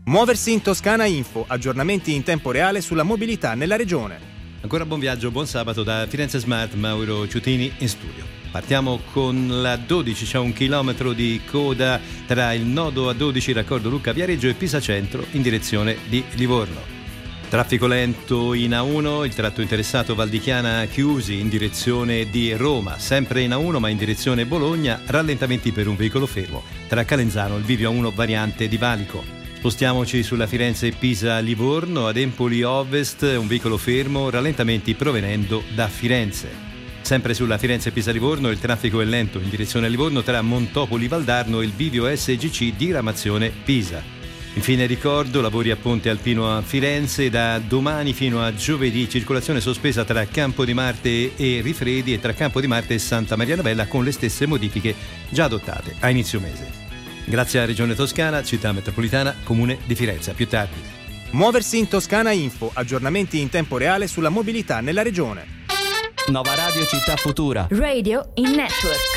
Muoversi in Toscana Info, aggiornamenti in tempo reale sulla mobilità nella regione. Ancora buon viaggio, buon sabato da Firenze Smart, Mauro Ciutini in studio. Partiamo con la 12, c'è 1 chilometro di coda tra il nodo A12 raccordo Lucca Viareggio e Pisa Centro in direzione di Livorno. Traffico lento in A1, il tratto interessato Val di Chiana chiusi in direzione di Roma, sempre in A1 ma in direzione Bologna, rallentamenti per un veicolo fermo tra Calenzano e il bivio A1 variante di Valico. Spostiamoci sulla Firenze-Pisa-Livorno, ad Empoli Ovest un veicolo fermo, rallentamenti provenendo da Firenze. Sempre sulla Firenze-Pisa-Livorno il traffico è lento in direzione Livorno tra Montopoli-Valdarno e il bivio SGC diramazione Pisa. Infine ricordo, lavori a Ponte Alpino a Firenze, da domani fino a giovedì circolazione sospesa tra Campo di Marte e Rifredi e tra Campo di Marte e Santa Maria Novella con le stesse modifiche già adottate a inizio mese. Grazie alla Regione Toscana, Città Metropolitana, Comune di Firenze. A più tardi. Muoversi in Toscana Info, aggiornamenti in tempo reale sulla mobilità nella regione. Nova Radio Città Futura. Radio in Network.